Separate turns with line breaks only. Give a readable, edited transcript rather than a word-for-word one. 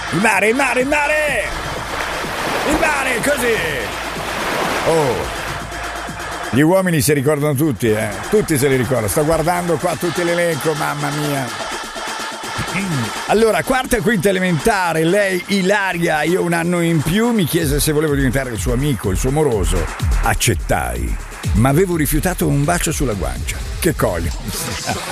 Il mare, il mare, il mare! Il mare, così! Oh! Gli uomini si ricordano tutti, tutti se li ricordano. Sto guardando qua tutto l'elenco, mamma mia. Allora, quarta e quinta elementare, lei, Ilaria, io un anno in più, mi chiese se volevo diventare il suo amico, il suo moroso. Accettai, ma avevo rifiutato un bacio sulla guancia. Che coglio.